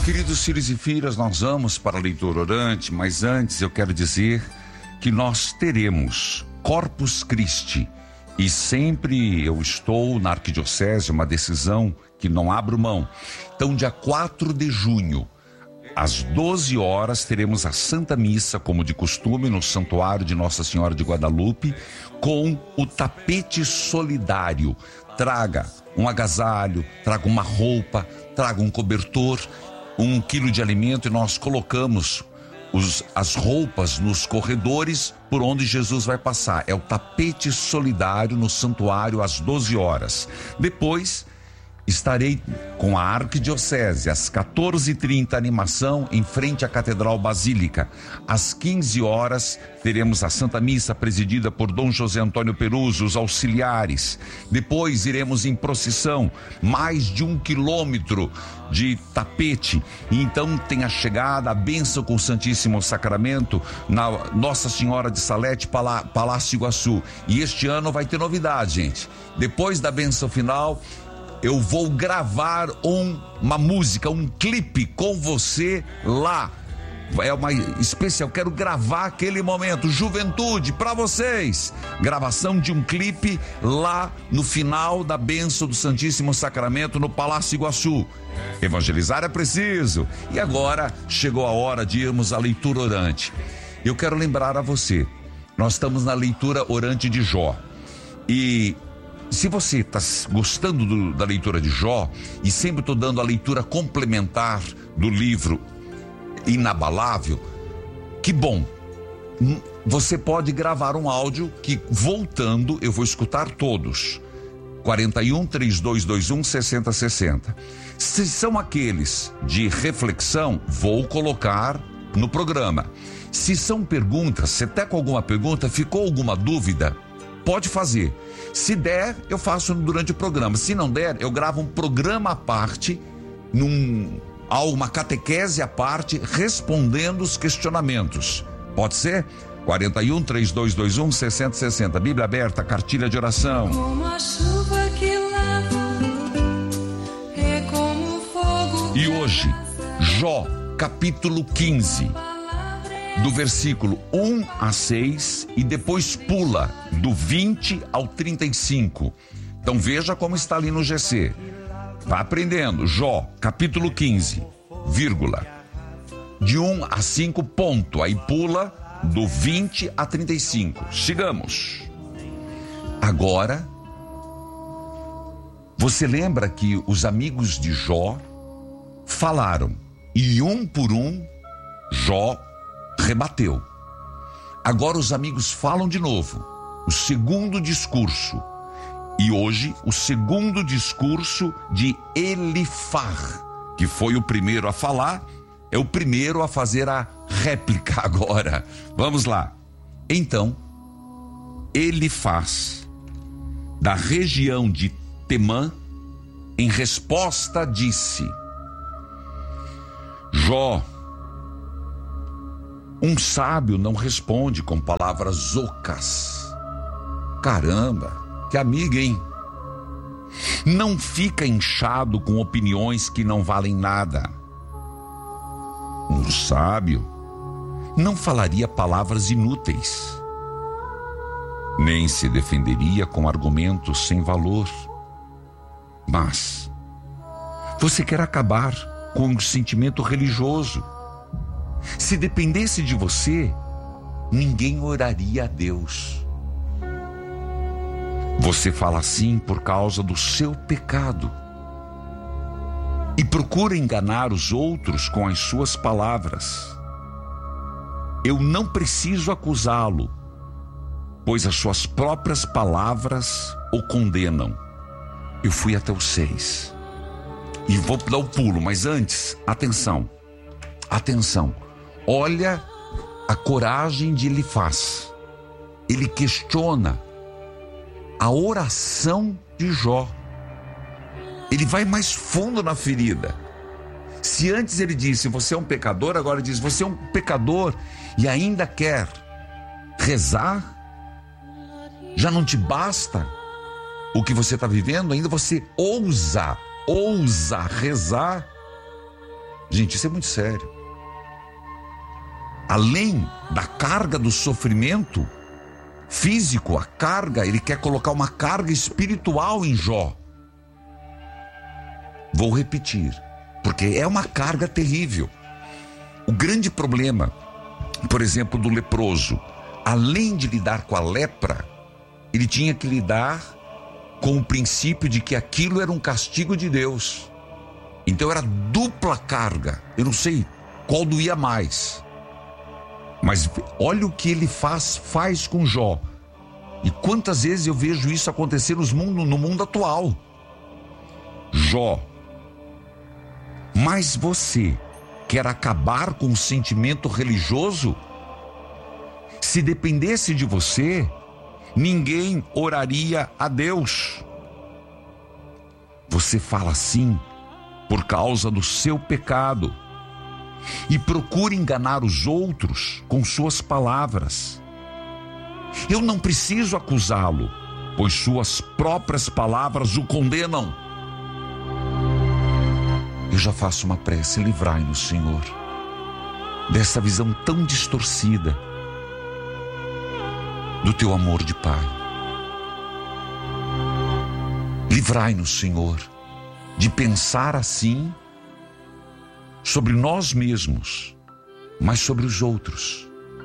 Queridos filhos e filhas, nós vamos para a leitura orante, mas antes eu quero dizer que nós teremos Corpus Christi e sempre eu estou na Arquidiocese, uma decisão que não abro mão. Então, dia 4 de junho, às 12 horas, teremos a Santa Missa, como de costume, no Santuário de Nossa Senhora de Guadalupe, com o tapete solidário. Traga um agasalho, traga uma roupa, traga um cobertor, 1 quilo de alimento, e nós colocamos as roupas nos corredores por onde Jesus vai passar. É o tapete solidário no santuário às 12 horas. Depois estarei com a Arquidiocese às 14h30, animação em frente à Catedral Basílica. Às 15 horas teremos a Santa Missa presidida por Dom José Antônio Peruso, os auxiliares. Depois iremos em procissão, mais de 1 quilômetro de tapete. E então tem a chegada, a bênção com o Santíssimo Sacramento na Nossa Senhora de Salete, Palácio Iguaçu. E este ano vai ter novidade, gente. Depois da bênção final, eu vou gravar uma música, um clipe com você lá. É uma especial, quero gravar aquele momento, juventude, para vocês. Gravação de um clipe lá no final da bênção do Santíssimo Sacramento no Palácio Iguaçu. Evangelizar é preciso. E agora chegou a hora de irmos à leitura orante. Eu quero lembrar a você, nós estamos na leitura orante de Jó. E se você está gostando da leitura de Jó, e sempre estou dando a leitura complementar do livro Inabalável, que bom. Você pode gravar um áudio que, voltando, eu vou escutar todos. 41-3221 6060. Se são aqueles de reflexão, vou colocar no programa. Se são perguntas, se até com alguma pergunta, ficou alguma dúvida, pode fazer. Se der, eu faço durante o programa. Se não der, eu gravo um programa à parte, uma catequese à parte, respondendo os questionamentos. Pode ser? 41-3221 6060. Bíblia aberta, cartilha de oração. Como a chuva que lava, é como o fogo. E hoje, Jó, capítulo 15. Do versículo 1 a 6 e depois pula do 20 ao 35. Então veja como está ali no GC. Vai aprendendo. Jó, capítulo 15, vírgula. De 1 a 5, ponto. Aí pula do 20 a 35. Sigamos. Agora, você lembra que os amigos de Jó falaram, e um por um, Jó rebateu. Agora os amigos falam de novo, o segundo discurso. E hoje o segundo discurso de Elifar, que foi o primeiro a falar, é o primeiro a fazer a réplica agora. Vamos lá. Então, Elifaz, da região de Temã, em resposta disse: Jó, um sábio não responde com palavras ocas. Caramba, que amiga, hein? Não fica inchado com opiniões que não valem nada. Um sábio não falaria palavras inúteis, nem se defenderia com argumentos sem valor. Mas você quer acabar com o sentimento religioso. Se dependesse de você, ninguém oraria a Deus. Você fala assim por causa do seu pecado e procura enganar os outros com as suas palavras. Eu não preciso acusá-lo, pois as suas próprias palavras o condenam. Eu fui até o 6 e vou dar o pulo, mas antes, atenção. Olha a coragem de Elifaz. Ele questiona a oração de Jó. Ele vai mais fundo na ferida. Se antes ele disse, você é um pecador, agora ele diz, você é um pecador e ainda quer rezar? Já não te basta o que você está vivendo? Ainda você ousa rezar? Gente, isso é muito sério. Além da carga do sofrimento físico, a carga, ele quer colocar uma carga espiritual em Jó. Vou repetir, porque é uma carga terrível. O grande problema, por exemplo, do leproso, além de lidar com a lepra, ele tinha que lidar com o princípio de que aquilo era um castigo de Deus. Então era dupla carga. Eu não sei qual doía mais. Mas olha o que ele faz com Jó. E quantas vezes eu vejo isso acontecer no mundo atual. Jó, mas você quer acabar com o sentimento religioso? Se dependesse de você, ninguém oraria a Deus. Você fala assim por causa do seu pecado. E procura enganar os outros com suas palavras. Eu não preciso acusá-lo, pois suas próprias palavras o condenam. Eu já faço uma prece: livrai-nos, Senhor, dessa visão tão distorcida do teu amor de Pai. Livrai-nos, Senhor, de pensar assim sobre nós mesmos, mas sobre os outros.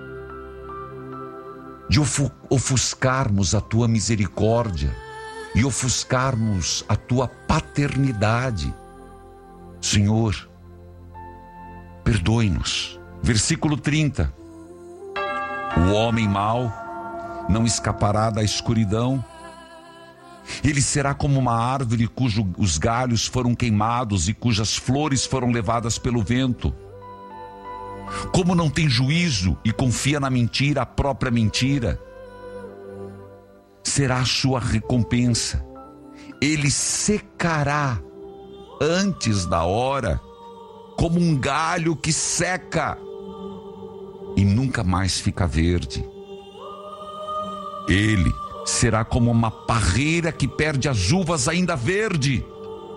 De ofuscarmos a tua misericórdia e ofuscarmos a tua paternidade. Senhor, perdoe-nos. Versículo 30. O homem mau não escapará da escuridão. Ele será como uma árvore cujos galhos foram queimados e cujas flores foram levadas pelo vento. Como não tem juízo e confia na mentira, a própria mentira, será a sua recompensa. Ele secará antes da hora, como um galho que seca e nunca mais fica verde. Ele será como uma parreira que perde as uvas ainda verde,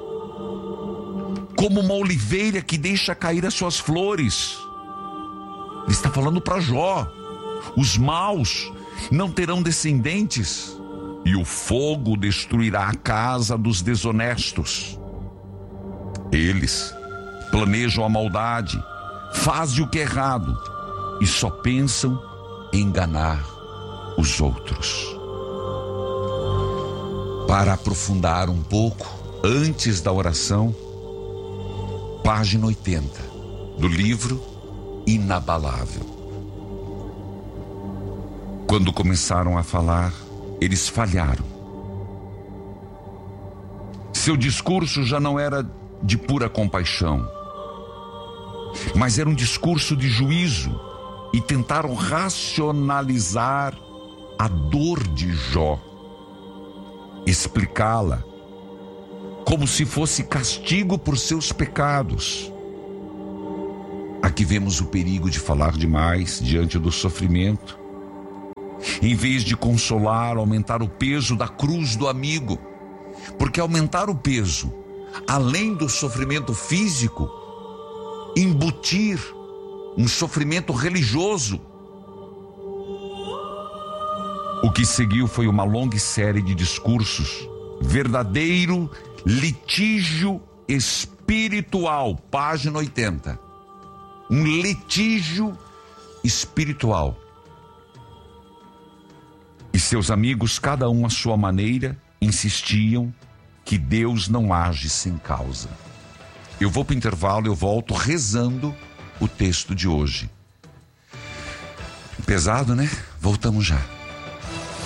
como uma oliveira que deixa cair as suas flores. Ele está falando para Jó. Os maus não terão descendentes, e o fogo destruirá a casa dos desonestos. Eles planejam a maldade, fazem o que é errado e só pensam em enganar os outros. Para aprofundar um pouco, antes da oração, página 80 do livro Inabalável. Quando começaram a falar, eles falharam. Seu discurso já não era de pura compaixão, mas era um discurso de juízo, e tentaram racionalizar a dor de Jó, explicá-la como se fosse castigo por seus pecados. Aqui vemos o perigo de falar demais diante do sofrimento. Em vez de consolar, aumentar o peso da cruz do amigo. Porque aumentar o peso, além do sofrimento físico, embutir um sofrimento religioso. O que seguiu foi uma longa série de discursos, verdadeiro litígio espiritual, página 80. Um litígio espiritual. E seus amigos, cada um à sua maneira, insistiam que Deus não age sem causa. Eu vou para o intervalo, eu volto rezando o texto de hoje. Pesado, né? Voltamos já.